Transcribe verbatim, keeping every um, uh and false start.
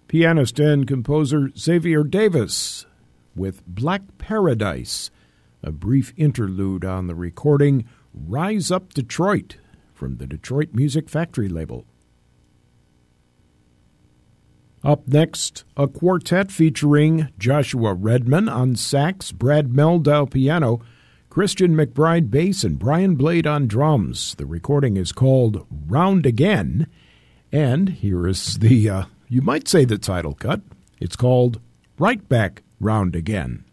Pianist and composer Xavier Davis with Black Paradise, a brief interlude on the recording Rise Up Detroit from the Detroit Music Factory label. Up next, a quartet featuring Joshua Redman on sax, Brad Meldau piano, Christian McBride bass, and Brian Blade on drums. The recording is called Round Again, and here is the, uh, you might say the title cut. It's called Right Back Round Again.